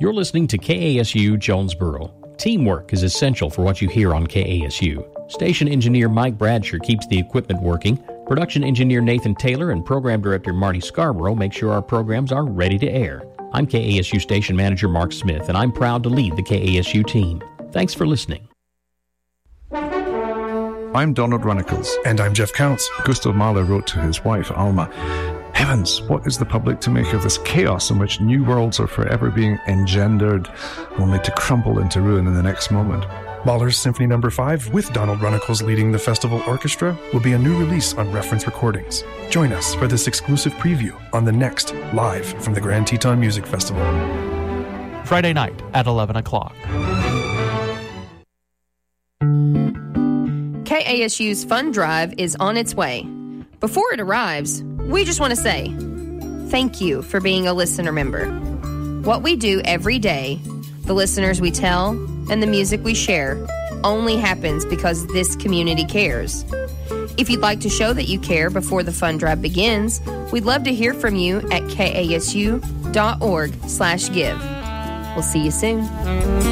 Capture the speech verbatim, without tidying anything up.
You're listening to K A S U Jonesboro. Teamwork is essential for what you hear on K A S U. Station engineer Mike Bradsher keeps the equipment working. Production engineer Nathan Taylor and program director Marty Scarborough make sure our programs are ready to air. I'm K A S U station manager Mark Smith, and I'm proud to lead the K A S U team. Thanks for listening. I'm Donald Runnicles. And I'm Jeff Counts. Gustav Mahler wrote to his wife, Alma, "Heavens, what is the public to make of this chaos in which new worlds are forever being engendered, only to crumble into ruin in the next moment?" Mahler's Symphony Number five, with Donald Runnicles leading the festival orchestra, will be a new release on Reference Recordings. Join us for this exclusive preview on the next Live from the Grand Teton Music Festival. Friday night at eleven o'clock. K A S U's Fund Drive is on its way. Before it arrives, we just want to say thank you for being a listener member. What we do every day, the listeners we tell, and the music we share only happens because this community cares. If you'd like to show that you care before the fund drive begins, we'd love to hear from you at kasu.org slash give. We'll see you soon.